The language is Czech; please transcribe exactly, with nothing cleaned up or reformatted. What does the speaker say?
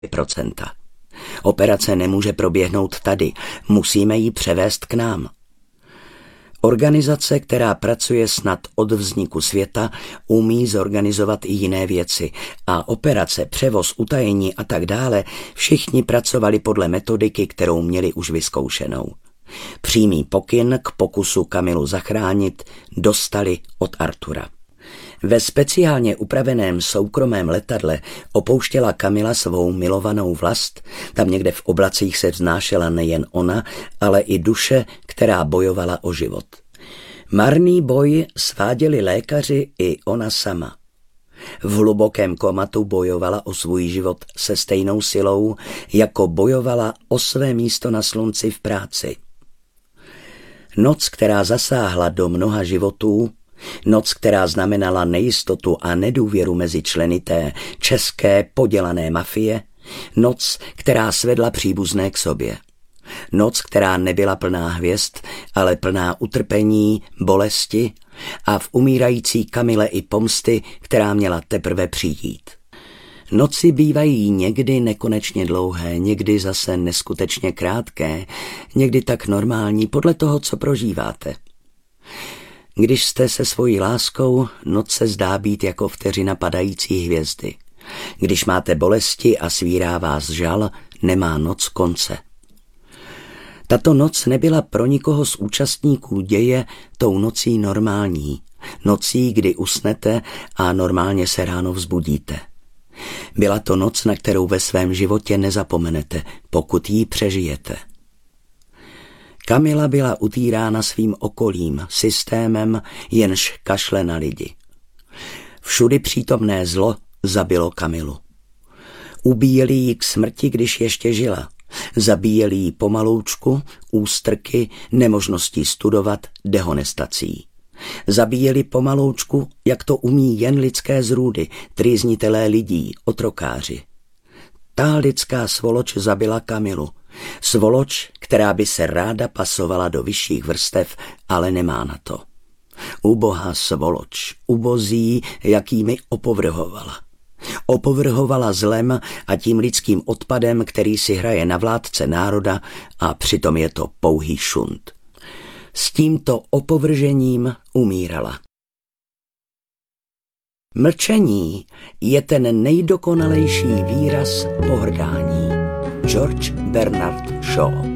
procenta. Operace nemůže proběhnout tady, musíme ji převést k nám. Organizace, která pracuje snad od vzniku světa, umí zorganizovat i jiné věci a operace, převoz, utajení a tak dále, všichni pracovali podle metodiky, kterou měli už vyzkoušenou. Přímý pokyn k pokusu Kamilu zachránit dostali od Artura. Ve speciálně upraveném soukromém letadle opouštěla Kamila svou milovanou vlast, tam někde v oblacích se vznášela nejen ona, ale i duše, která bojovala o život. Marný boj sváděli lékaři i ona sama. V hlubokém komatu bojovala o svůj život se stejnou silou, jako bojovala o své místo na slunci v práci. Noc, která zasáhla do mnoha životů, noc, která znamenala nejistotu a nedůvěru mezi členy té české podělané mafie, noc, která svedla příbuzné k sobě. Noc, která nebyla plná hvězd, ale plná utrpení, bolesti a v umírající Kamile i pomsty, která měla teprve přijít. Noci bývají někdy nekonečně dlouhé, někdy zase neskutečně krátké, někdy tak normální podle toho, co prožíváte. Když jste se svojí láskou, noc se zdá být jako vteřina padající hvězdy. Když máte bolesti a svírá vás žal, nemá noc konce. Tato noc nebyla pro nikoho z účastníků děje tou nocí normální, nocí, kdy usnete a normálně se ráno vzbudíte. Byla to noc, na kterou ve svém životě nezapomenete, pokud ji přežijete. Kamila byla utýrána svým okolím, systémem, jenž kašle na lidi. Všudy přítomné zlo zabilo Kamilu. Ubíjeli ji k smrti, když ještě žila. Zabíjeli ji pomaloučku, ústrky, nemožností studovat, dehonestací. Zabíjeli pomaloučku, jak to umí jen lidské zrůdy, trýznitelé lidí, otrokáři. Ta lidská svoloč zabila Kamilu. Svoloč, která by se ráda pasovala do vyšších vrstev, ale nemá na to. Ubohá svoloč, ubozí, jakými opovrhovala. Opovrhovala zlem a tím lidským odpadem, který si hraje na vládce národa a přitom je to pouhý šunt. S tímto opovržením umírala. Mlčení je ten nejdokonalejší výraz pohrdání. George Bernard Shaw.